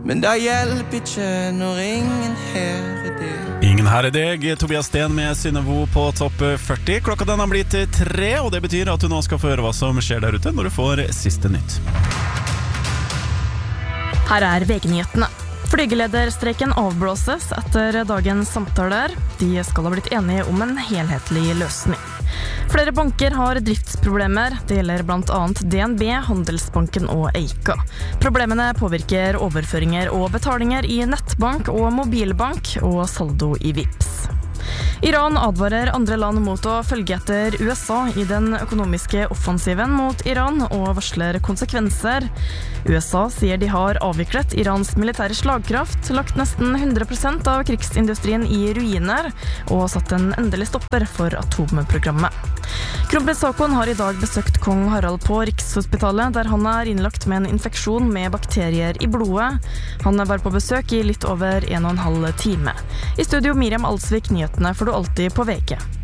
Men det hjelper ikke når ingen her det. Ingen her deg, Tobias Sten med Synnøve på topp 40. Klokka den har blitt 3, og det betyr at du nå skal få høre hva som skjer der ute når du får siste nytt. Her VG-nyhetene. Flygelederstreiken avblåses etter dagens samtaler. De skal ha blitt enige om en helhetlig løsning. Flere banker har driftsproblemer. Det gjelder blant annet DNB, Handelsbanken og Eika. Problemene påvirker overføringer og betalinger i nettbank og mobilbank og saldo i Vipps. Iran advarer andre land mot å følge etter USA i den økonomiske offensiven mot Iran og varsler konsekvenser. USA sier de har avviklet Irans militære slagkraft, lagt nesten 100% av krigsindustrien i ruiner og satt en endelig stopper for atomprogrammet. Kronprins Haakon har i dag besøkt kong Harald på Rikshospitalet, der han er innlagt med en infeksjon med bakterier i blodet. Han var på besøk i litt over 1,5 time. I studio Miriam Alsvik, nyhetene får du alltid på VG.